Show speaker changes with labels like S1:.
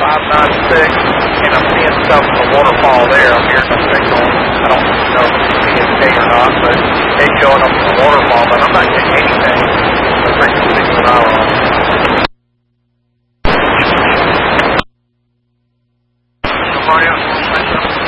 S1: 596, and I'm seeing stuff from the waterfall there. I'm hearing the signal. I don't know if it's PSK or not, but it's showing up from the waterfall, but I'm not getting anything. The frequency that I'm on.